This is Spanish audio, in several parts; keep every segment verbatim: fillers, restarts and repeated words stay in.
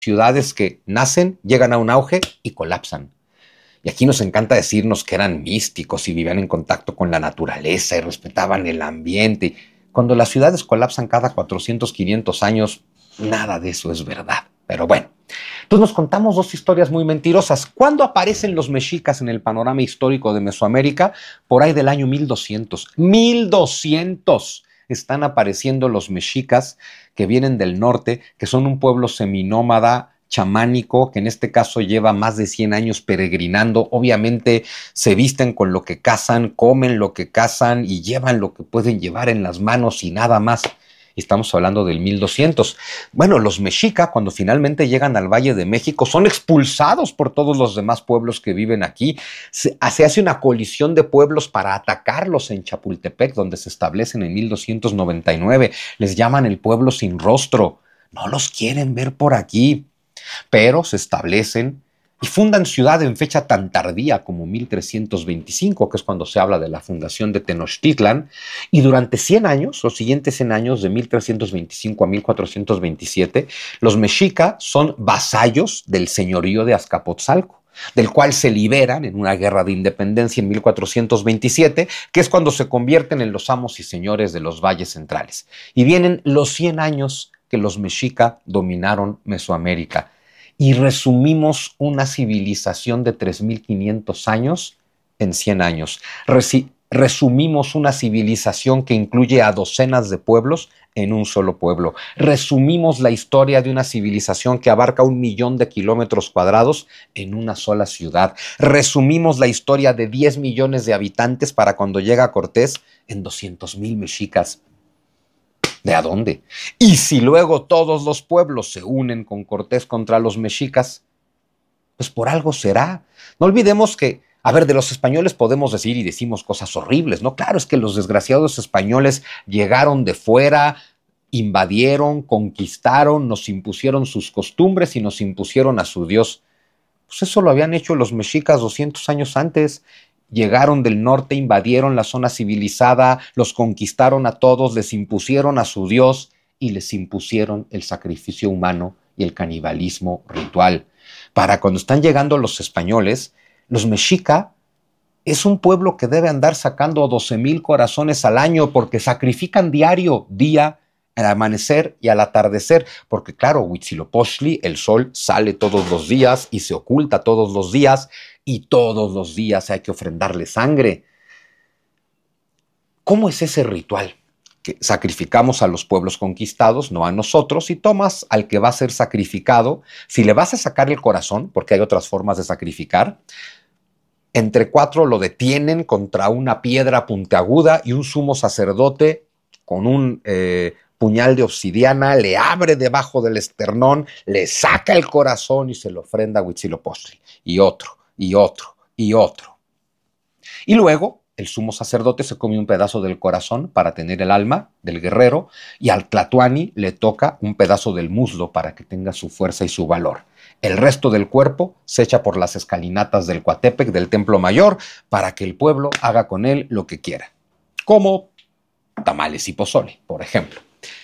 ciudades que nacen, llegan a un auge y colapsan. Y aquí nos encanta decirnos que eran místicos y vivían en contacto con la naturaleza y respetaban el ambiente. Cuando las ciudades colapsan cada cuatrocientos, quinientos años, nada de eso es verdad. Pero bueno, entonces nos contamos dos historias muy mentirosas. ¿Cuándo aparecen los mexicas en el panorama histórico de Mesoamérica? Por ahí del año mil doscientos. ¡mil doscientos! Están apareciendo los mexicas que vienen del norte, que son un pueblo seminómada, chamánico, que en este caso lleva más de cien años peregrinando. Obviamente se visten con lo que cazan, comen lo que cazan y llevan lo que pueden llevar en las manos y nada más. Estamos hablando del mil doscientos. Bueno, los mexica, cuando finalmente llegan al Valle de México, son expulsados por todos los demás pueblos que viven aquí. Se, se hace una colisión de pueblos para atacarlos en Chapultepec, donde se establecen en mil doscientos noventa y nueve. Les llaman el pueblo sin rostro. No los quieren ver por aquí, pero se establecen y fundan ciudad en fecha tan tardía como mil trescientos veinticinco, que es cuando se habla de la fundación de Tenochtitlan, y durante cien años, los siguientes cien años, de mil trescientos veinticinco a mil cuatrocientos veintisiete, los mexica son vasallos del señorío de Azcapotzalco, del cual se liberan en una guerra de independencia en mil cuatrocientos veintisiete, que es cuando se convierten en los amos y señores de los valles centrales. Y vienen los cien años que los mexica dominaron Mesoamérica. Y resumimos una civilización de tres mil quinientos años en cien años. Resi- resumimos una civilización que incluye a docenas de pueblos en un solo pueblo. Resumimos la historia de una civilización que abarca un millón de kilómetros cuadrados en una sola ciudad. Resumimos la historia de diez millones de habitantes para cuando llega Cortés en doscientos mil mexicas. ¿De a dónde? Y si luego todos los pueblos se unen con Cortés contra los mexicas, pues por algo será. No olvidemos que, a ver, de los españoles podemos decir y decimos cosas horribles, ¿no? Claro, es que los desgraciados españoles llegaron de fuera, invadieron, conquistaron, nos impusieron sus costumbres y nos impusieron a su Dios. Pues eso lo habían hecho los mexicas doscientos años antes. Llegaron del norte, invadieron la zona civilizada, los conquistaron a todos, les impusieron a su Dios y les impusieron el sacrificio humano y el canibalismo ritual. Para cuando están llegando los españoles, los mexica es un pueblo que debe andar sacando doce mil corazones al año porque sacrifican diario, día, al amanecer y al atardecer, porque claro, Huitzilopochtli, el sol sale todos los días y se oculta todos los días, y todos los días hay que ofrendarle sangre. ¿Cómo es ese ritual? Que sacrificamos a los pueblos conquistados, no a nosotros, y tomas al que va a ser sacrificado. Si le vas a sacar el corazón, porque hay otras formas de sacrificar, entre cuatro lo detienen contra una piedra puntiaguda y un sumo sacerdote con un eh, puñal de obsidiana le abre debajo del esternón, le saca el corazón y se lo ofrenda a Huitzilopochtli. Y otro, y otro, y otro. Y luego el sumo sacerdote se come un pedazo del corazón para tener el alma del guerrero y al tlatoani le toca un pedazo del muslo para que tenga su fuerza y su valor. El resto del cuerpo se echa por las escalinatas del Coatepec, del Templo Mayor, para que el pueblo haga con él lo que quiera. Como tamales y pozole, por ejemplo.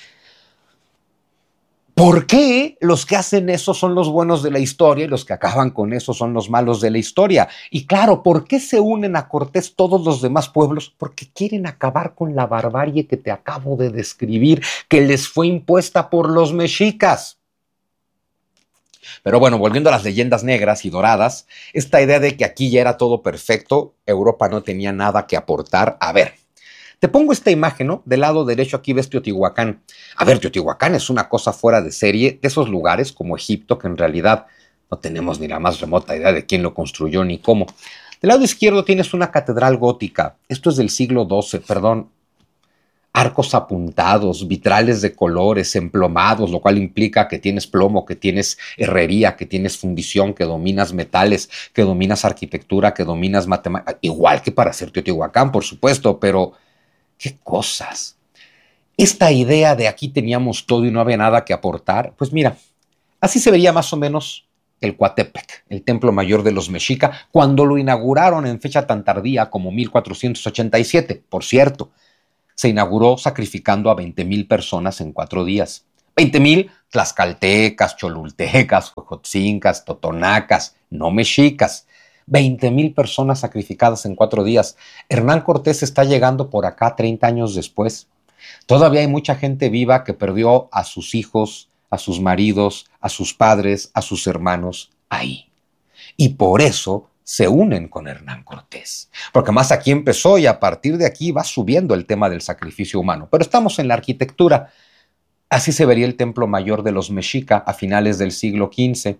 ¿Por qué los que hacen eso son los buenos de la historia y los que acaban con eso son los malos de la historia? Y claro, ¿por qué se unen a Cortés todos los demás pueblos? Porque quieren acabar con la barbarie que te acabo de describir, que les fue impuesta por los mexicas. Pero bueno, volviendo a las leyendas negras y doradas, esta idea de que aquí ya era todo perfecto, Europa no tenía nada que aportar. A ver, te pongo esta imagen, ¿no? Del lado derecho aquí ves Teotihuacán. A ver, Teotihuacán es una cosa fuera de serie, de esos lugares como Egipto, que en realidad no tenemos ni la más remota idea de quién lo construyó ni cómo. Del lado izquierdo tienes una catedral gótica. Esto es del siglo doce, perdón. Arcos apuntados, vitrales de colores, emplomados, lo cual implica que tienes plomo, que tienes herrería, que tienes fundición, que dominas metales, que dominas arquitectura, que dominas matemáticas. Igual que para hacer Teotihuacán, por supuesto, pero ¡qué cosas! Esta idea de aquí teníamos todo y no había nada que aportar, pues mira, así se vería más o menos el Coatepec, el templo mayor de los mexica, cuando lo inauguraron en fecha tan tardía como mil cuatrocientos ochenta y siete. Por cierto, se inauguró sacrificando a veinte mil personas en cuatro días. veinte mil tlaxcaltecas, cholultecas, jojotzincas, totonacas, no mexicas. veinte mil personas sacrificadas en cuatro días. Hernán Cortés está llegando por acá treinta años después. Todavía hay mucha gente viva que perdió a sus hijos, a sus maridos, a sus padres, a sus hermanos ahí. Y por eso se unen con Hernán Cortés. Porque más aquí empezó y a partir de aquí va subiendo el tema del sacrificio humano. Pero estamos en la arquitectura. Así se vería el templo mayor de los mexica a finales del siglo quince.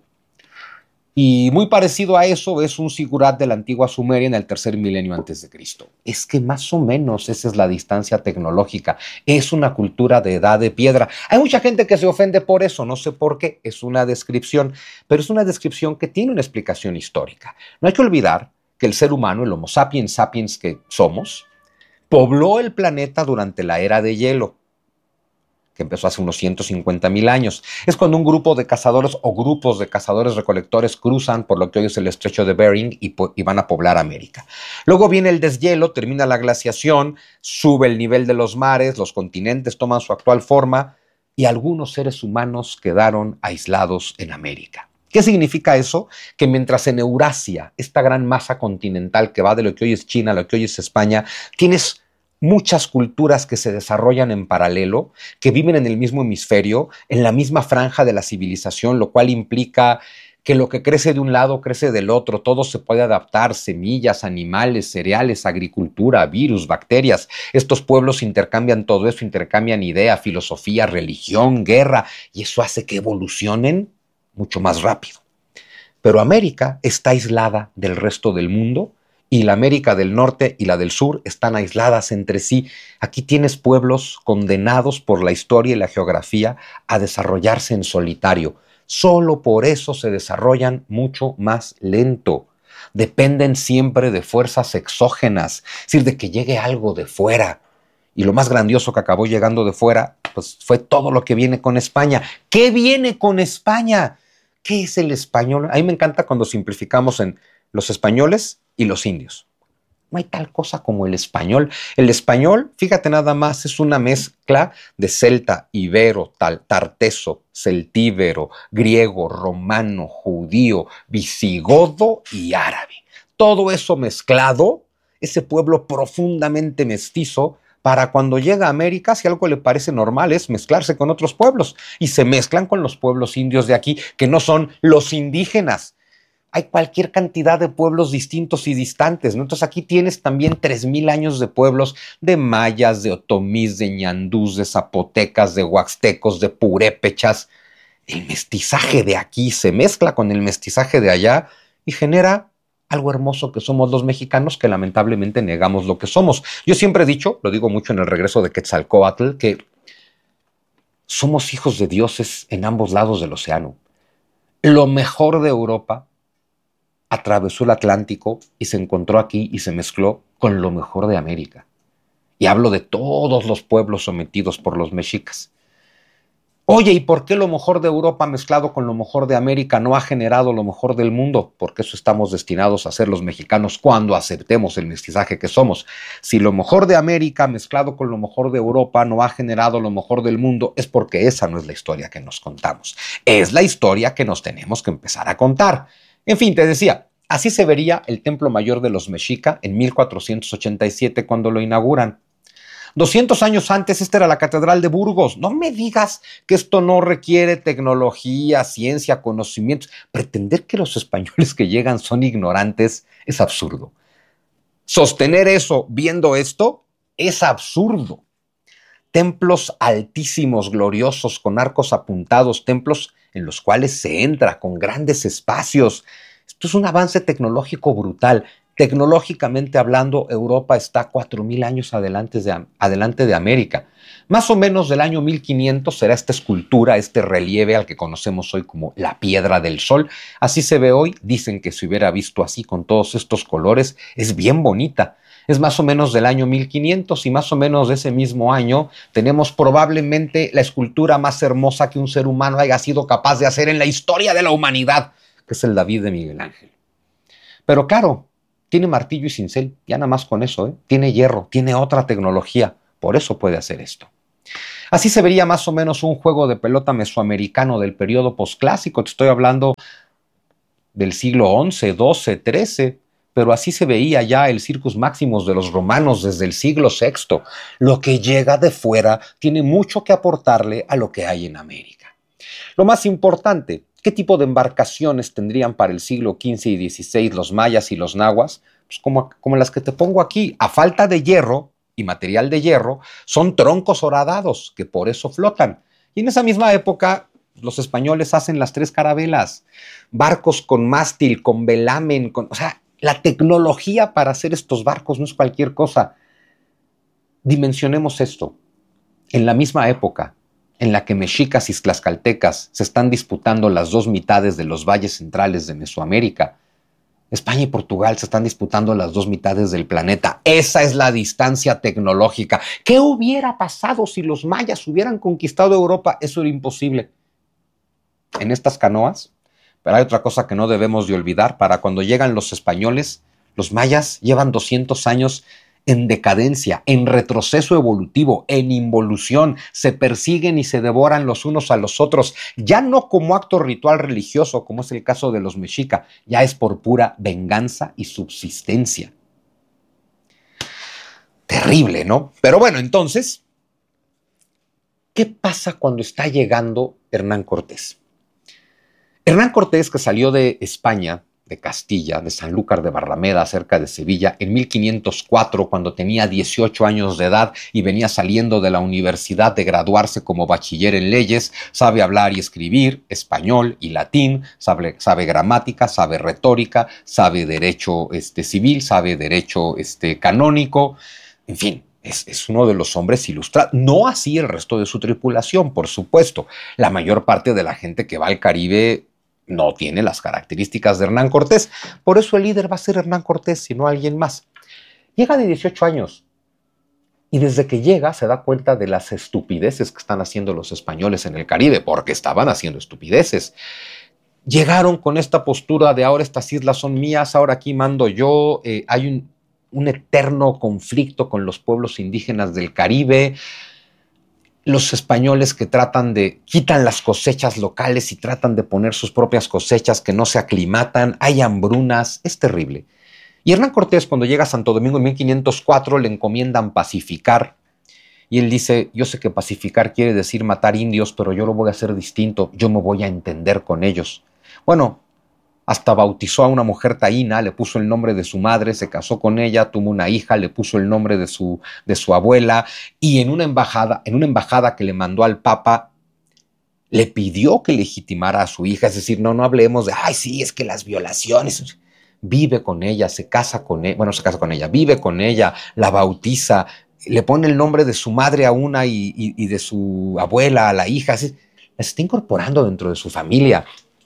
Y muy parecido a eso es un sigurat de la antigua Sumeria en el tercer milenio antes de Cristo. Es que más o menos esa es la distancia tecnológica. Es una cultura de edad de piedra. Hay mucha gente que se ofende por eso, no sé por qué. Es una descripción, pero es una descripción que tiene una explicación histórica. No hay que olvidar que el ser humano, el Homo sapiens sapiens que somos, pobló el planeta durante la era de hielo, que empezó hace unos ciento cincuenta mil años. Es cuando un grupo de cazadores o grupos de cazadores recolectores cruzan por lo que hoy es el estrecho de Bering y, y van a poblar América. Luego viene el deshielo, termina la glaciación, sube el nivel de los mares, los continentes toman su actual forma y algunos seres humanos quedaron aislados en América. ¿Qué significa eso? Que mientras en Eurasia, esta gran masa continental que va de lo que hoy es China a lo que hoy es España, tienes muchas culturas que se desarrollan en paralelo, que viven en el mismo hemisferio, en la misma franja de la civilización, lo cual implica que lo que crece de un lado crece del otro, todo se puede adaptar, semillas, animales, cereales, agricultura, virus, bacterias. Estos pueblos intercambian todo eso, intercambian idea, filosofía, religión, guerra, y eso hace que evolucionen mucho más rápido. Pero América está aislada del resto del mundo, y la América del Norte y la del Sur están aisladas entre sí. Aquí tienes pueblos condenados por la historia y la geografía a desarrollarse en solitario. Solo por eso se desarrollan mucho más lento. Dependen siempre de fuerzas exógenas, es decir, de que llegue algo de fuera. Y lo más grandioso que acabó llegando de fuera, pues fue todo lo que viene con España. ¿Qué viene con España? ¿Qué es el español? A mí me encanta cuando simplificamos en los españoles y los indios. No hay tal cosa como el español. El español, fíjate nada más, es una mezcla de celta, ibero, tal, tarteso, celtíbero, griego, romano, judío, visigodo y árabe. Todo eso mezclado, ese pueblo profundamente mestizo, para cuando llega a América, si algo le parece normal es mezclarse con otros pueblos. Y se mezclan con los pueblos indios de aquí, que no son los indígenas. Hay cualquier cantidad de pueblos distintos y distantes, ¿no? Entonces aquí tienes también tres mil años de pueblos de mayas, de otomís, de ñandús, de zapotecas, de huaxtecos, de purépechas. El mestizaje de aquí se mezcla con el mestizaje de allá y genera algo hermoso que somos los mexicanos, que lamentablemente negamos lo que somos. Yo siempre he dicho, lo digo mucho en el regreso de Quetzalcóatl, que somos hijos de dioses en ambos lados del océano. Lo mejor de Europa atravesó el Atlántico y se encontró aquí y se mezcló con lo mejor de América. Y hablo de todos los pueblos sometidos por los mexicas. Oye, ¿y por qué lo mejor de Europa mezclado con lo mejor de América no ha generado lo mejor del mundo? Porque eso estamos destinados a ser los mexicanos cuando aceptemos el mestizaje que somos. Si lo mejor de América mezclado con lo mejor de Europa no ha generado lo mejor del mundo, es porque esa no es la historia que nos contamos. Es la historia que nos tenemos que empezar a contar. En fin, te decía, así se vería el Templo Mayor de los Mexica en mil cuatrocientos ochenta y siete cuando lo inauguran. doscientos años antes, esta era la Catedral de Burgos. No me digas que esto no requiere tecnología, ciencia, conocimientos. Pretender que los españoles que llegan son ignorantes es absurdo. Sostener eso viendo esto es absurdo. Templos altísimos, gloriosos, con arcos apuntados, templos en los cuales se entra con grandes espacios. Esto es un avance tecnológico brutal. Tecnológicamente hablando, Europa está cuatro mil años adelante de, adelante de América. Más o menos del año mil quinientos será esta escultura, este relieve al que conocemos hoy como la Piedra del Sol. Así se ve hoy. Dicen que si hubiera visto así con todos estos colores, es bien bonita. Es más o menos del año mil quinientos y más o menos de ese mismo año tenemos probablemente la escultura más hermosa que un ser humano haya sido capaz de hacer en la historia de la humanidad, que es el David de Miguel Ángel. Pero claro, tiene martillo y cincel, ya nada más con eso, ¿eh? Tiene hierro, tiene otra tecnología, por eso puede hacer esto. Así se vería más o menos un juego de pelota mesoamericano del periodo posclásico. Te estoy hablando del siglo once, doce, trece, pero así se veía ya el Circus Maximus de los romanos desde el siglo sexto. Lo que llega de fuera tiene mucho que aportarle a lo que hay en América. Lo más importante, ¿qué tipo de embarcaciones tendrían para el siglo quince y dieciséis los mayas y los nahuas? Pues como, como las que te pongo aquí. A falta de hierro y material de hierro, son troncos horadados que por eso flotan. Y en esa misma época los españoles hacen las tres carabelas, barcos con mástil, con velamen, con, o sea, la tecnología para hacer estos barcos no es cualquier cosa. Dimensionemos esto. En la misma época en la que mexicas y tlaxcaltecas se están disputando las dos mitades de los valles centrales de Mesoamérica, España y Portugal se están disputando las dos mitades del planeta. Esa es la distancia tecnológica. ¿Qué hubiera pasado si los mayas hubieran conquistado Europa? Eso era imposible. En estas canoas, pero hay otra cosa que no debemos de olvidar. Para cuando llegan los españoles, los mayas llevan doscientos años en decadencia, en retroceso evolutivo, en involución, se persiguen y se devoran los unos a los otros, ya no como acto ritual religioso, como es el caso de los mexica, ya es por pura venganza y subsistencia. Terrible, ¿no? Pero bueno, entonces, ¿qué pasa cuando está llegando Hernán Cortés? Hernán Cortés, que salió de España, de Castilla, de Sanlúcar de Barrameda, cerca de Sevilla, en mil quinientos cuatro, cuando tenía dieciocho años de edad y venía saliendo de la universidad de graduarse como bachiller en leyes, sabe hablar y escribir español y latín, sabe, sabe gramática, sabe retórica, sabe derecho este, civil, sabe derecho este, canónico, en fin. Es, es uno de los hombres ilustrados, no así el resto de su tripulación, por supuesto. La mayor parte de la gente que va al Caribe no tiene las características de Hernán Cortés. Por eso el líder va a ser Hernán Cortés y no alguien más. Llega de dieciocho años y desde que llega se da cuenta de las estupideces que están haciendo los españoles en el Caribe, porque estaban haciendo estupideces. Llegaron con esta postura de ahora estas islas son mías, ahora aquí mando yo, eh, hay un, un eterno conflicto con los pueblos indígenas del Caribe. Los españoles que tratan de, quitan las cosechas locales y tratan de poner sus propias cosechas que no se aclimatan, hay hambrunas, es terrible. Y Hernán Cortés, cuando llega a Santo Domingo en mil quinientos cuatro, le encomiendan pacificar. Y él dice, yo sé que pacificar quiere decir matar indios, pero yo lo voy a hacer distinto, yo me voy a entender con ellos. Bueno, hasta bautizó a una mujer taína, le puso el nombre de su madre, se casó con ella, tuvo una hija, le puso el nombre de su, de su abuela, y en una embajada, en una embajada que le mandó al Papa, le pidió que legitimara a su hija, es decir, no, no hablemos de, ay, sí, es que las violaciones. Vive con ella, se casa con ella, bueno, se casa con ella, vive con ella, la bautiza, le pone el nombre de su madre a una y, y, y de su abuela a la hija, así, la está incorporando dentro de su familia.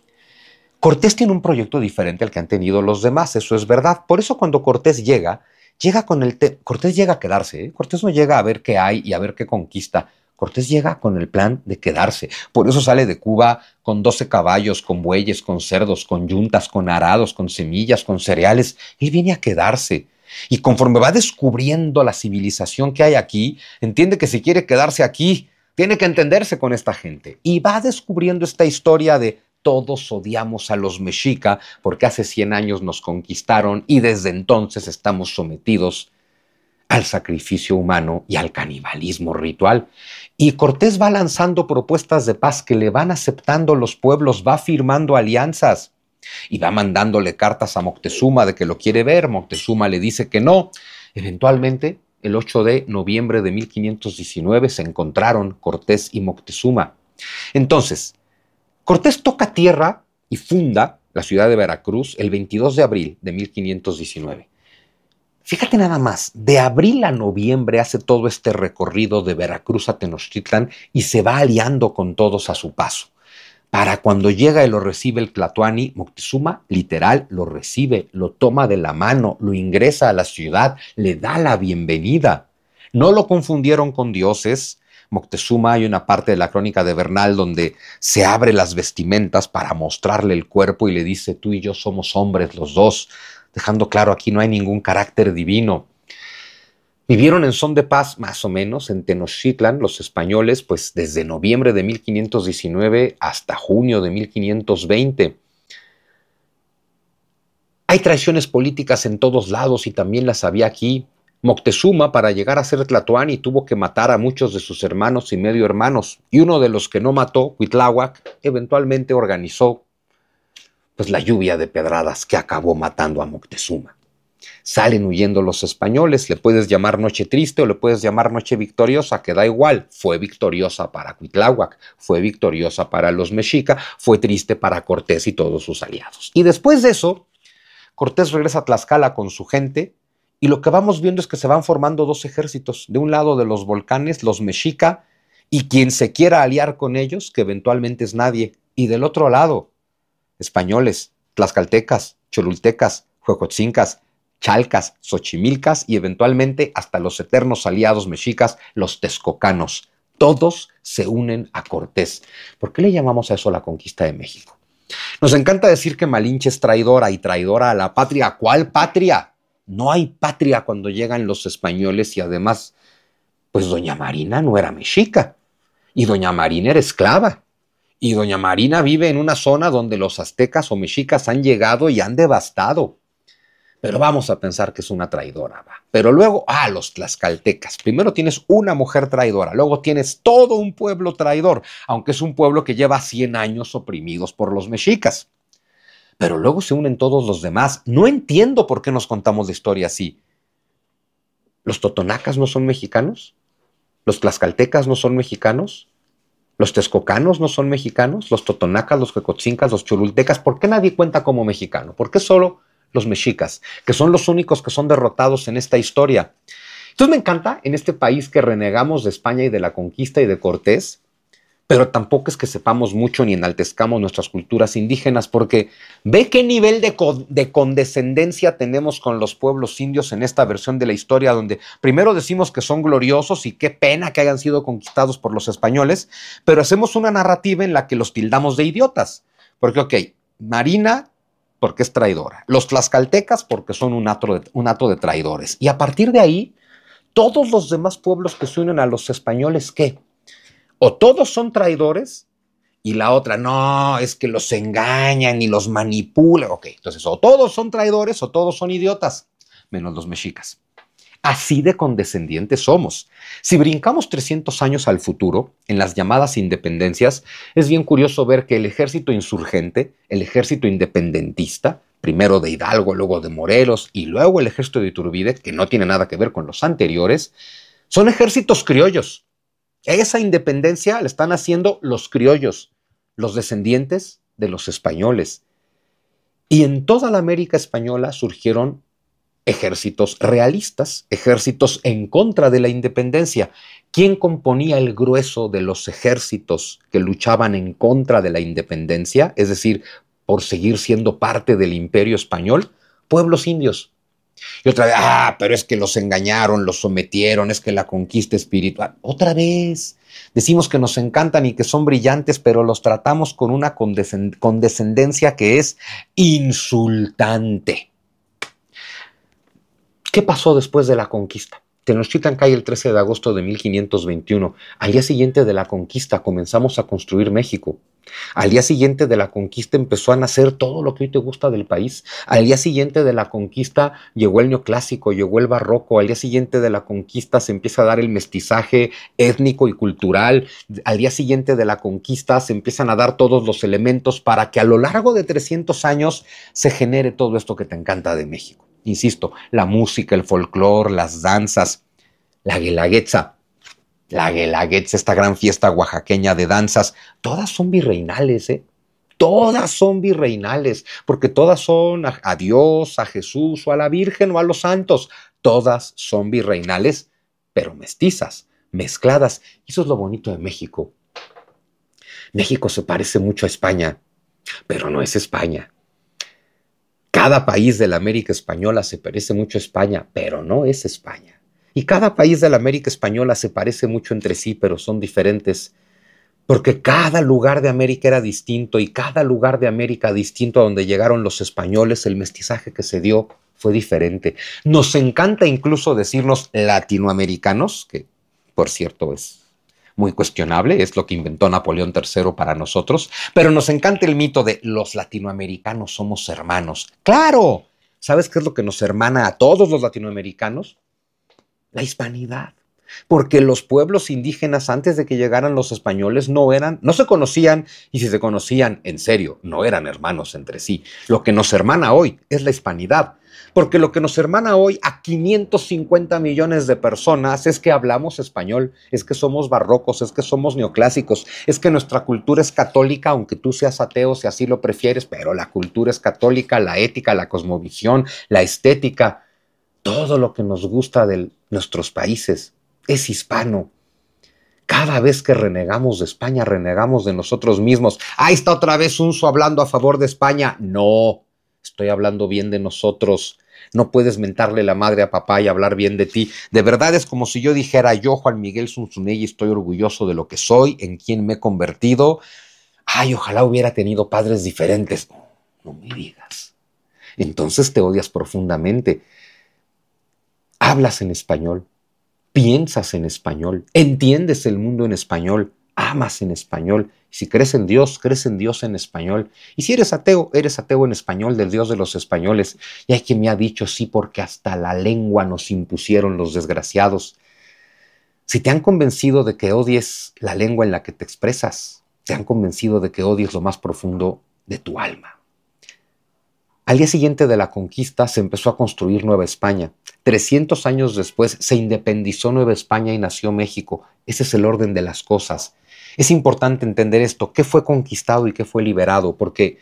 Cortés tiene un proyecto diferente al que han tenido los demás, eso es verdad. Por eso cuando Cortés llega, llega con el te- Cortés llega a quedarse, ¿eh? Cortés no llega a ver qué hay y a ver qué conquista. Cortés llega con el plan de quedarse. Por eso sale de Cuba con doce caballos, con bueyes, con cerdos, con yuntas, con arados, con semillas, con cereales. Él viene a quedarse. Y conforme va descubriendo la civilización que hay aquí, entiende que si quiere quedarse aquí, tiene que entenderse con esta gente. Y va descubriendo esta historia de todos odiamos a los mexica porque hace cien años nos conquistaron y desde entonces estamos sometidos al sacrificio humano y al canibalismo ritual. Y Cortés va lanzando propuestas de paz que le van aceptando los pueblos, va firmando alianzas y va mandándole cartas a Moctezuma de que lo quiere ver. Moctezuma le dice que no. Eventualmente, el ocho de noviembre de mil quinientos diecinueve se encontraron Cortés y Moctezuma. Entonces, Cortés toca tierra y funda la ciudad de Veracruz el veintidós de abril de mil quinientos diecinueve. Fíjate nada más, de abril a noviembre hace todo este recorrido de Veracruz a Tenochtitlán y se va aliando con todos a su paso. Para cuando llega y lo recibe el Tlatoani, Moctezuma literal lo recibe, lo toma de la mano, lo ingresa a la ciudad, le da la bienvenida. No lo confundieron con dioses. Moctezuma, hay una parte de la crónica de Bernal donde se abre las vestimentas para mostrarle el cuerpo y le dice, tú y yo somos hombres los dos, dejando claro aquí no hay ningún carácter divino. Vivieron en son de paz, más o menos, en Tenochtitlan, los españoles, pues desde noviembre de mil quinientos diecinueve hasta junio de mil quinientos veinte. Hay traiciones políticas en todos lados y también las había aquí. Moctezuma, para llegar a ser Tlatoani, tuvo que matar a muchos de sus hermanos y medio hermanos, y uno de los que no mató, Cuitláhuac, eventualmente organizó pues la lluvia de pedradas que acabó matando a Moctezuma. Salen huyendo los españoles, le puedes llamar noche triste o le puedes llamar noche victoriosa, que da igual, fue victoriosa para Cuitláhuac, fue victoriosa para los mexica, fue triste para Cortés y todos sus aliados. Y después de eso, Cortés regresa a Tlaxcala con su gente, y lo que vamos viendo es que se van formando dos ejércitos. De un lado de los volcanes, los mexica, y quien se quiera aliar con ellos, que eventualmente es nadie. Y del otro lado, españoles, tlaxcaltecas, cholultecas, huejotzincas, chalcas, xochimilcas y eventualmente hasta los eternos aliados mexicas, los texcocanos. Todos se unen a Cortés. ¿Por qué le llamamos a eso la conquista de México? Nos encanta decir que Malinche es traidora y traidora a la patria. ¿Cuál patria? No hay patria cuando llegan los españoles y además, pues doña Marina no era mexica y doña Marina era esclava y doña Marina vive en una zona donde los aztecas o mexicas han llegado y han devastado. Pero vamos a pensar que es una traidora, va. Pero luego, ah, los tlaxcaltecas. Primero tienes una mujer traidora, luego tienes todo un pueblo traidor, aunque es un pueblo que lleva cien años oprimidos por los mexicas. Pero luego se unen todos los demás. No entiendo por qué nos contamos la historia así. ¿Los totonacas no son mexicanos? ¿Los tlaxcaltecas no son mexicanos? ¿Los texcocanos no son mexicanos? ¿Los totonacas, los huejotzincas, los cholultecas? ¿Por qué nadie cuenta como mexicano? ¿Por qué solo los mexicas, que son los únicos que son derrotados en esta historia? Entonces me encanta en este país que renegamos de España y de la conquista y de Cortés, pero tampoco es que sepamos mucho ni enaltezcamos nuestras culturas indígenas, porque ve qué nivel de, con, de condescendencia tenemos con los pueblos indios en esta versión de la historia, donde primero decimos que son gloriosos y qué pena que hayan sido conquistados por los españoles, pero hacemos una narrativa en la que los tildamos de idiotas, porque ok, Marina porque es traidora, los tlaxcaltecas porque son un hato de, un hato de traidores, y a partir de ahí, todos los demás pueblos que se unen a los españoles, ¿qué? O todos son traidores y la otra, no, es que los engañan y los manipulan. Ok, entonces o todos son traidores o todos son idiotas, menos los mexicas. Así de condescendientes somos. Si brincamos trescientos años al futuro, en las llamadas independencias, es bien curioso ver que el ejército insurgente, el ejército independentista, primero de Hidalgo, luego de Morelos y luego el ejército de Iturbide, que no tiene nada que ver con los anteriores, son ejércitos criollos. Esa independencia la están haciendo los criollos, los descendientes de los españoles. Y en toda la América española surgieron ejércitos realistas, ejércitos en contra de la independencia. ¿Quién componía el grueso de los ejércitos que luchaban en contra de la independencia? Es decir, por seguir siendo parte del imperio español, pueblos indios. Y otra vez, ah, pero es que los engañaron, los sometieron, es que la conquista espiritual. Otra vez, decimos que nos encantan y que son brillantes, pero los tratamos con una condescend- condescendencia que es insultante. ¿Qué pasó después de la conquista? Tenochtitlan cae el trece de agosto de mil quinientos veintiuno. Al día siguiente de la conquista comenzamos a construir México. Al día siguiente de la conquista empezó a nacer todo lo que hoy te gusta del país. Al día siguiente de la conquista llegó el neoclásico, llegó el barroco. Al día siguiente de la conquista se empieza a dar el mestizaje étnico y cultural. Al día siguiente de la conquista se empiezan a dar todos los elementos para que a lo largo de trescientos años se genere todo esto que te encanta de México. Insisto, la música, el folclore, las danzas, la guelaguetza, la guelaguetza, esta gran fiesta oaxaqueña de danzas, todas son virreinales, ¿eh? Todas son virreinales, porque todas son a, a Dios, a Jesús, o a la Virgen, o a los santos. Todas son virreinales, pero mestizas, mezcladas. Y eso es lo bonito de México. México se parece mucho a España, pero no es España. Cada país de la América Española se parece mucho a España, pero no es España. Y cada país de la América Española se parece mucho entre sí, pero son diferentes. porque cada lugar de América era distinto y cada lugar de América distinto a donde llegaron los españoles, el mestizaje que se dio fue diferente. Nos encanta incluso decirnos latinoamericanos, que por cierto es muy cuestionable, es lo que inventó Napoleón tercero para nosotros, pero nos encanta el mito de los latinoamericanos somos hermanos. ¡Claro! ¿Sabes qué es lo que nos hermana a todos los latinoamericanos? La hispanidad. Porque los pueblos indígenas antes de que llegaran los españoles no eran, no se conocían, y si se conocían, en serio, no eran hermanos entre sí. Lo que nos hermana hoy es la hispanidad. Porque lo que nos hermana hoy a quinientos cincuenta millones de personas es que hablamos español, es que somos barrocos, es que somos neoclásicos, es que nuestra cultura es católica, aunque tú seas ateo si así lo prefieres, pero la cultura es católica, la ética, la cosmovisión, la estética, todo lo que nos gusta de nuestros países es hispano. Cada vez que renegamos de España, renegamos de nosotros mismos. Ahí está otra vez Unzo hablando a favor de España. No, estoy hablando bien de nosotros. No puedes mentarle la madre a papá y hablar bien de ti. De verdad es como si yo dijera, yo, Juan Miguel Zunzunegui, estoy orgulloso de lo que soy, en quien me he convertido. Ay, ojalá hubiera tenido padres diferentes. No, no me digas. Entonces te odias profundamente. Hablas en español. Piensas en español, entiendes el mundo en español, amas en español. Si crees en Dios, crees en Dios en español. Y si eres ateo, eres ateo en español, del Dios de los españoles. Y hay quien me ha dicho sí, porque hasta la lengua nos impusieron los desgraciados. Si te han convencido de que odies la lengua en la que te expresas, te han convencido de que odies lo más profundo de tu alma. Al día siguiente de la conquista se empezó a construir Nueva España. trescientos años después se independizó Nueva España y nació México. Ese es el orden de las cosas. Es importante entender esto, qué fue conquistado y qué fue liberado, porque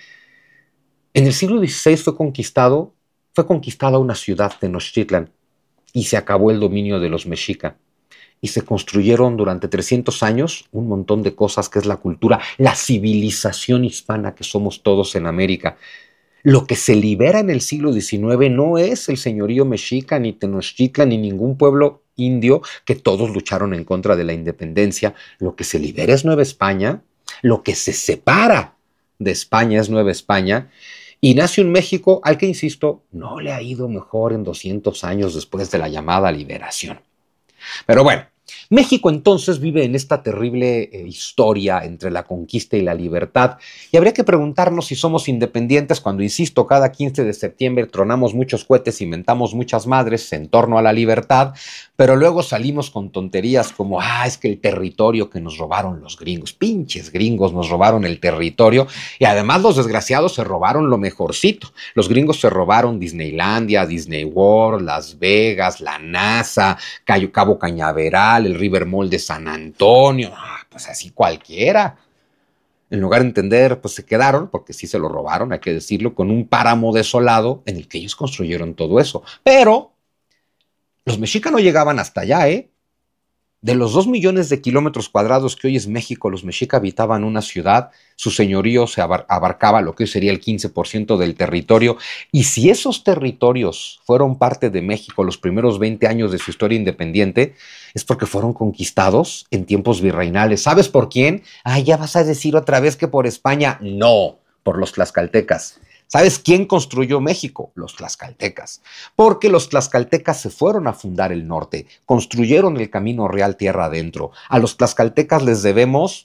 en el siglo dieciséis fue conquistado, fue conquistada una ciudad, Tenochtitlan, y se acabó el dominio de los mexica. Y se construyeron durante trescientos años un montón de cosas que es la cultura, la civilización hispana que somos todos en América. Lo que se libera en el siglo diecinueve no es el señorío mexica, ni Tenochtitlan, ni ningún pueblo indio, que todos lucharon en contra de la independencia. Lo que se libera es Nueva España, lo que se separa de España es Nueva España, y nace un México al que, insisto, no le ha ido mejor en doscientos años después de la llamada liberación. Pero bueno, México entonces vive en esta terrible eh, historia entre la conquista y la libertad, y habría que preguntarnos si somos independientes cuando, insisto, cada quince de septiembre tronamos muchos cohetes y mentamos muchas madres en torno a la libertad, pero luego salimos con tonterías como, ah, es que el territorio que nos robaron los gringos, pinches gringos nos robaron el territorio, y además los desgraciados se robaron lo mejorcito. Los gringos se robaron Disneylandia, Disney World, Las Vegas, la NASA, Cabo Cañaveral, el River Mall de San Antonio, ah, pues así cualquiera. En lugar de entender, pues se quedaron, porque sí se lo robaron, hay que decirlo, con un páramo desolado en el que ellos construyeron todo eso. Pero los mexicas no llegaban hasta allá, ¿eh? De los dos millones de kilómetros cuadrados que hoy es México, los mexicas habitaban una ciudad, su señorío se abar- abarcaba lo que hoy sería el quince por ciento del territorio, y si esos territorios fueron parte de México los primeros veinte años de su historia independiente, es porque fueron conquistados en tiempos virreinales. ¿Sabes por quién? Ah, ya vas a decir otra vez que por España. No, por los tlaxcaltecas. ¿Sabes quién construyó México? Los tlaxcaltecas. Porque los tlaxcaltecas se fueron a fundar el norte, construyeron el camino real tierra adentro. A los tlaxcaltecas les debemos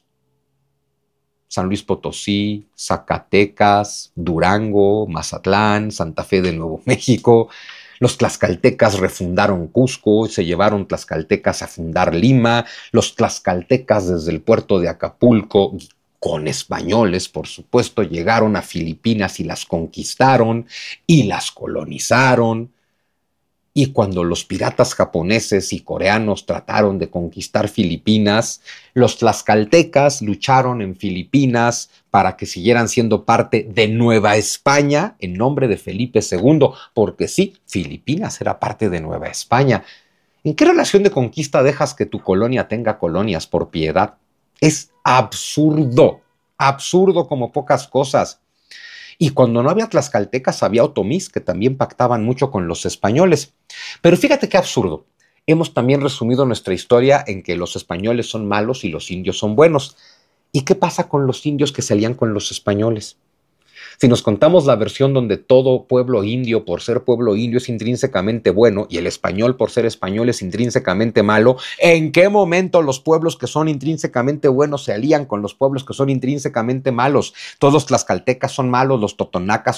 San Luis Potosí, Zacatecas, Durango, Mazatlán, Santa Fe de Nuevo México. Los tlaxcaltecas refundaron Cusco, se llevaron tlaxcaltecas a fundar Lima. Los tlaxcaltecas desde el puerto de Acapulco, con españoles, por supuesto, llegaron a Filipinas y las conquistaron y las colonizaron. Y cuando los piratas japoneses y coreanos trataron de conquistar Filipinas, los tlaxcaltecas lucharon en Filipinas para que siguieran siendo parte de Nueva España en nombre de Felipe segundo, porque sí, Filipinas era parte de Nueva España. ¿En qué relación de conquista dejas que tu colonia tenga colonias por piedad? Es absurdo, absurdo como pocas cosas. Y cuando no había tlaxcaltecas, había otomís, que también pactaban mucho con los españoles. Pero fíjate qué absurdo. Hemos también resumido nuestra historia en que los españoles son malos y los indios son buenos. ¿Y qué pasa con los indios que se alían con los españoles? Si nos contamos la versión donde todo pueblo indio, por ser pueblo indio, es intrínsecamente bueno y el español, por ser español, es intrínsecamente malo, ¿en qué momento los pueblos que son intrínsecamente buenos se alían con los pueblos que son intrínsecamente malos? Todos los tlaxcaltecas son malos, los totonacas